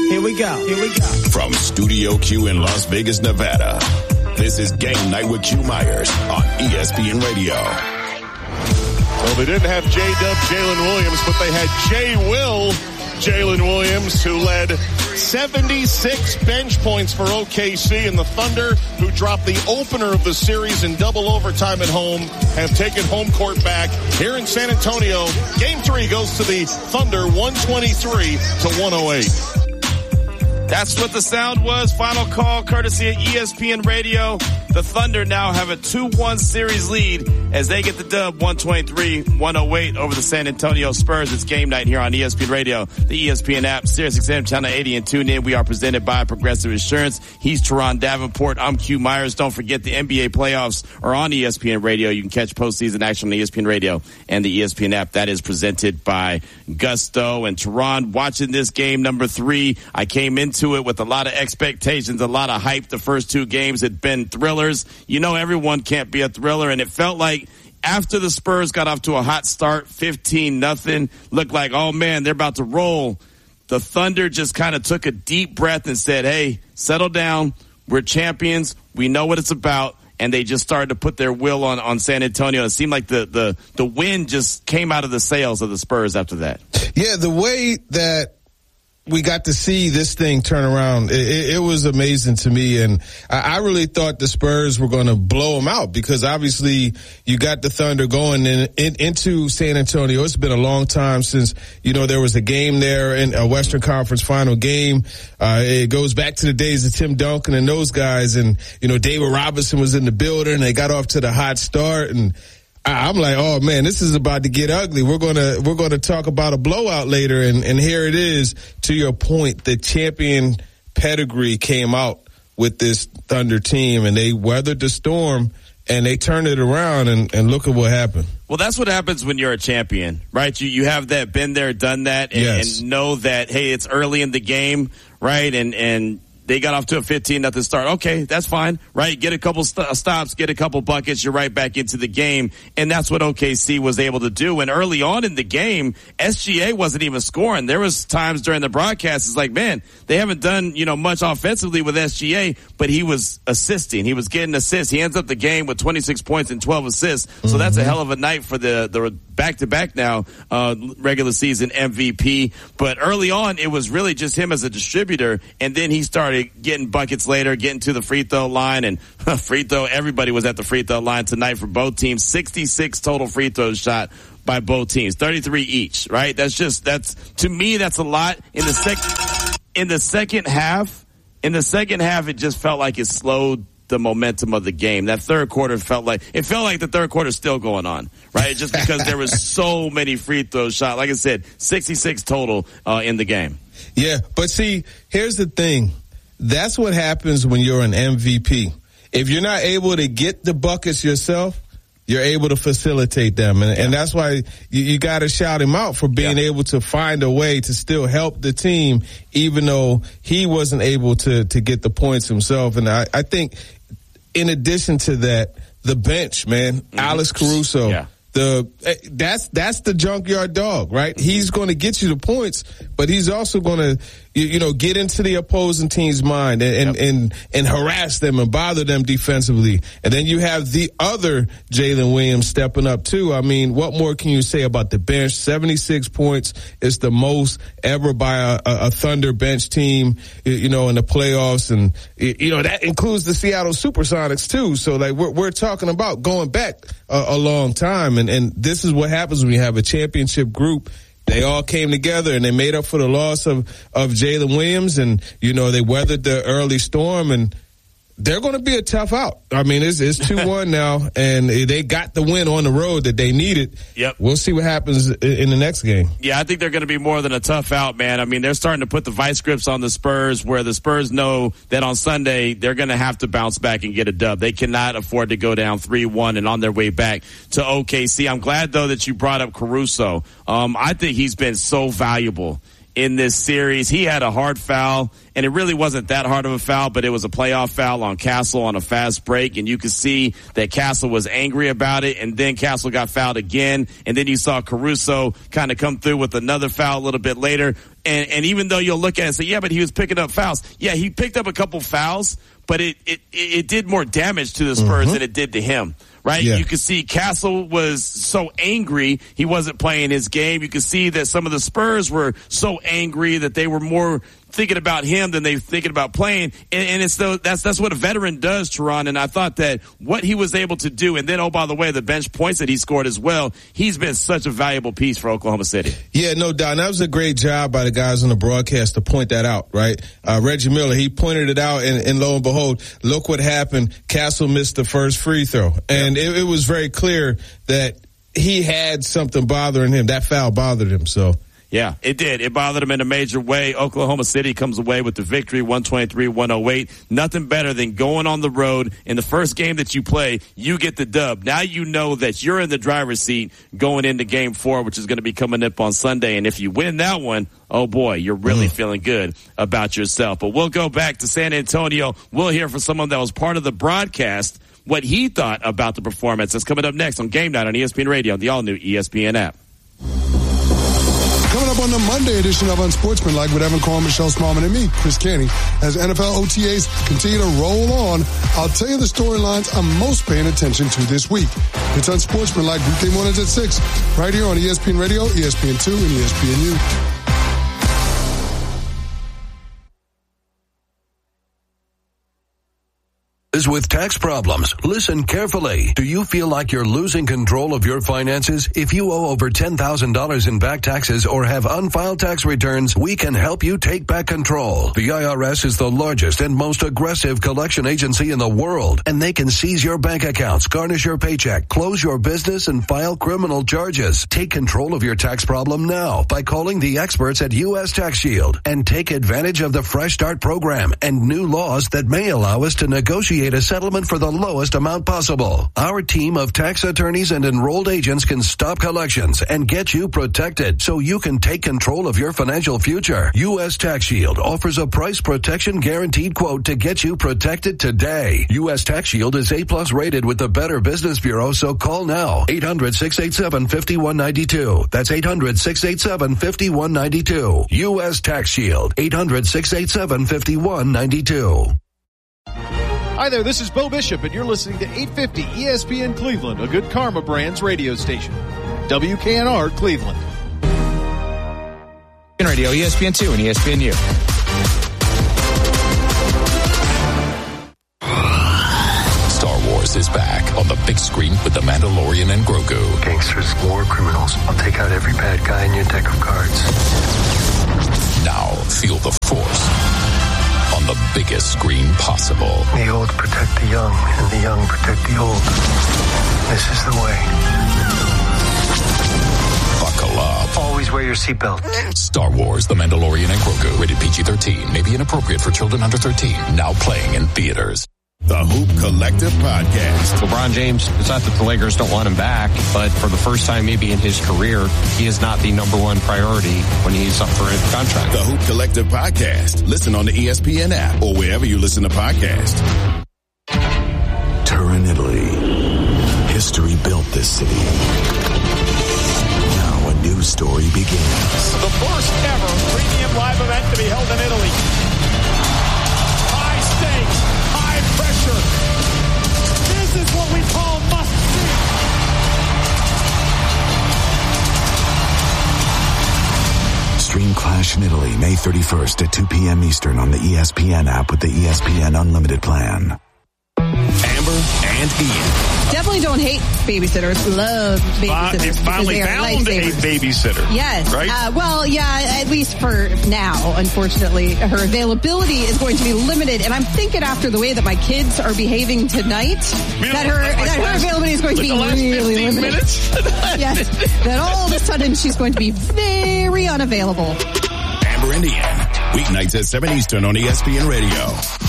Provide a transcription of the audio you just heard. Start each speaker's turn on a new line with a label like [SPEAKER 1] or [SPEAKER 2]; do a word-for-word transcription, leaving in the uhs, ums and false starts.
[SPEAKER 1] Here we go. Here we go.
[SPEAKER 2] From Studio Q in Las Vegas, Nevada, this is Game Night with Q Myers on E S P N Radio.
[SPEAKER 3] Well, they didn't have J-Dub Jalen Williams, but they had J-Will Jalen Williams, who led seventy-six bench points for O K C, and the Thunder, who dropped the opener of the series in double overtime at home, have taken home court back here in San Antonio. Game three goes to the Thunder, one twenty-three to one oh eight.
[SPEAKER 4] That's what the sound was. Final call courtesy of E S P N Radio. The Thunder now have a two one series lead as they get the dub one twenty-three to one oh eight over the San Antonio Spurs. It's game night here on E S P N Radio, the E S P N app, Sirius X M Channel eighty, and tune in. We are presented by Progressive Insurance. He's Teron Davenport. I'm Q Myers. Don't forget the N B A playoffs are on E S P N Radio. You can catch postseason action on E S P N Radio and the E S P N app. That is presented by Gusto. And Teron, watching this game number three, I came into it with a lot of expectations, a lot of hype. The first two games had been thrillers. You know, everyone can't be a thriller, and it felt like after the Spurs got off to a hot start, fifteen nothing, looked like, oh man, they're about to roll. The Thunder just kind of took a deep breath and said, hey, settle down. We're champions. We know what it's about. And they just started to put their will on, on San Antonio. It seemed like the, the, the wind just came out of the sails of the Spurs after that.
[SPEAKER 5] Yeah, the way that we got to see this thing turn around, it, it was amazing to me. And I, I really thought the Spurs were going to blow them out because obviously you got the Thunder going in, in, into San Antonio. It's been a long time since, you know, there was a game there in a Western Conference final game. Uh, it goes back to the days of Tim Duncan and those guys. And, you know, David Robinson was in the building. They got off to the hot start, and I'm like, oh man, this is about to get ugly. We're gonna we're gonna talk about a blowout later, and, and here it is. To your point, the champion pedigree came out with this Thunder team, and they weathered the storm and they turned it around, and, and look at what happened.
[SPEAKER 4] Well, that's what happens when you're a champion, right? You you have that, been there, done that, and,
[SPEAKER 5] yes.
[SPEAKER 4] and know that, hey, it's early in the game, right? And and they got off to a fifteen nothing start. Okay, that's fine, right? Get a couple st- stops, get a couple buckets, you're right back into the game. And that's what O K C was able to do. And early on in the game, S G A wasn't even scoring. There was times during the broadcast, it's like, man, they haven't done, you know, much offensively with S G A, but he was assisting. He was getting assists. He ends up the game with twenty-six points and twelve assists. So mm-hmm. that's a hell of a night for the, the back-to-back now, uh, regular season M V P. But early on, it was really just him as a distributor. And then he started getting buckets later, getting to the free throw line, and free throw, everybody was at the free throw line tonight for both teams. sixty-six total free throws shot by both teams, thirty-three each, right? That's just, that's, to me, that's a lot. In the sec, in the second half, in the second half, it just felt like it slowed the momentum of the game. That third quarter felt like, it felt like the third quarter is still going on, right? Just because there was so many free throws shot. Like I said, sixty-six total, uh, in the game.
[SPEAKER 5] Yeah, but see, here's the thing. That's what happens when you're an M V P. If you're not able to get the buckets yourself, you're able to facilitate them. And, yeah. and that's why you, you got to shout him out for being yeah. able to find a way to still help the team, even though he wasn't able to, to get the points himself. And I, I think in addition to that, the bench, man, mm-hmm. Alex Caruso. Yeah. The that's that's the junkyard dog, right? He's going to get you the points, but he's also going to, you, you know, get into the opposing team's mind and and, yep. and and harass them and bother them defensively. And then you have the other Jalen Williams stepping up too. I mean, what more can you say about the bench? seventy-six points is the most ever by a, a Thunder bench team, you know, in the playoffs, and you know that includes the Seattle Supersonics too. So like we're we're talking about going back a, a long time. And, and this is what happens when you have a championship group. They all came together and they made up for the loss of, of Jalen Williams, and, you know, they weathered the early storm, and they're going to be a tough out. I mean, it's, it's two one now, and they got the win on the road that they needed.
[SPEAKER 4] Yep.
[SPEAKER 5] We'll see what happens in the next game.
[SPEAKER 4] Yeah, I think they're going to be more than a tough out, man. I mean, they're starting to put the vice grips on the Spurs, where the Spurs know that on Sunday they're going to have to bounce back and get a dub. They cannot afford to go down three one and on their way back to O K C. I'm glad, though, that you brought up Caruso. Um, I think he's been so valuable in this series. He had a hard foul, and it really wasn't that hard of a foul, but it was a playoff foul on Castle on a fast break, and you could see that Castle was angry about it, and then Castle got fouled again, and then you saw Caruso kind of come through with another foul a little bit later, and, and even though you'll look at it and say, yeah, but he was picking up fouls. Yeah, he picked up a couple fouls, but it, it, it did more damage to the Spurs mm-hmm. than it did to him. Right? Yeah. You could see Castle was so angry he wasn't playing his game. You could see that some of the Spurs were so angry that they were more thinking about him than they were thinking about playing. And, and it's the, that's that's what a veteran does, Teron. And I thought that what he was able to do, and then, oh, by the way, the bench points that he scored as well, he's been such a valuable piece for Oklahoma City.
[SPEAKER 5] Yeah, no doubt. And that was a great job by the guys on the broadcast to point that out, right? Uh, Reggie Miller, he pointed it out, and, and lo and behold, look what happened. Castle missed the first free throw. And yeah. it, it was very clear that he had something bothering him. That foul bothered him, so.
[SPEAKER 4] Yeah, it did. It bothered him in a major way. Oklahoma City comes away with the victory, one twenty-three to one oh eight. Nothing better than going on the road. In the first game that you play, you get the dub. Now you know that you're in the driver's seat going into game four, which is going to be coming up on Sunday. And if you win that one, oh boy, you're really mm. feeling good about yourself. But we'll go back to San Antonio. We'll hear from someone that was part of the broadcast what he thought about the performance. That's coming up next on Game Night on E S P N Radio, the all-new E S P N app.
[SPEAKER 1] Coming up on the Monday edition of Unsportsmanlike with Evan Cohen, Michelle Smallman, and me, Chris Canty. As N F L O T As continue to roll on, I'll tell you the storylines I'm most paying attention to this week. It's Unsportsmanlike weekday mornings at six, right here on E S P N Radio, E S P N two, and E S P N U.
[SPEAKER 6] With tax problems, listen carefully. Do you feel like you're losing control of your finances? If you owe over ten thousand dollars in back taxes or have unfiled tax returns, we can help you take back control. The I R S is the largest and most aggressive collection agency in the world, and they can seize your bank accounts, garnish your paycheck, close your business, and file criminal charges. Take control of your tax problem now by calling the experts at U S Tax Shield and take advantage of the Fresh Start program and new laws that may allow us to negotiate a settlement for the lowest amount possible. Our team of tax attorneys and enrolled agents can stop collections and get you protected so you can take control of your financial future. U S Tax Shield offers a price protection guaranteed quote to get you protected today. U S Tax Shield is A plus rated with the Better Business Bureau, so call now. eight hundred, six eight seven, five one nine two. That's eight hundred, six eight seven, five one nine two. U S Tax Shield. eight hundred, six eight seven, five one nine two.
[SPEAKER 7] Hi there, this is Bo Bishop, and you're listening to eight fifty E S P N Cleveland, a Good Karma Brands radio station. W K N R Cleveland.
[SPEAKER 8] Radio, E S P N two and E S P N U.
[SPEAKER 2] Star Wars is back on the big screen with The Mandalorian and Grogu.
[SPEAKER 9] Gangsters, war criminals. I'll take out every bad guy in your deck of cards.
[SPEAKER 2] Now feel the Force on the biggest screen possible.
[SPEAKER 9] The old protect the young, and the young protect the old. This is the way.
[SPEAKER 2] Buckle up.
[SPEAKER 9] Always wear your seatbelt.
[SPEAKER 2] Star Wars, The Mandalorian and Grogu. Rated P G thirteen. May be inappropriate for children under thirteen. Now playing in theaters. The Hoop Collective Podcast.
[SPEAKER 8] LeBron James, it's not that the Lakers don't want him back, but for the first time maybe in his career, he is not the number one priority when he's up for a contract.
[SPEAKER 2] The Hoop Collective Podcast. Listen on the E S P N app or wherever you listen to podcasts. Turin, Italy. History built this city. Now a new story begins.
[SPEAKER 10] The first ever premium live event to be held in Italy. High stakes. Pressure. This is what we call must see.
[SPEAKER 2] Stream Clash in Italy May thirty-first at two p.m. Eastern on the E S P N app with the E S P N Unlimited plan. Amber and Ian.
[SPEAKER 11] Definitely don't hate babysitters. Love babysitters.
[SPEAKER 3] It finally found a babysitter.
[SPEAKER 11] Yes.
[SPEAKER 3] Right?
[SPEAKER 11] Uh, well, yeah, at least for now, unfortunately. Her availability is going to be limited. And I'm thinking after the way that my kids are behaving tonight, you that, know, her, like that her availability is going to be really limited.
[SPEAKER 3] Minutes?
[SPEAKER 11] Yes. That all of a sudden she's going to be very unavailable.
[SPEAKER 2] Amber and Ian. Weeknights at seven Eastern on E S P N Radio.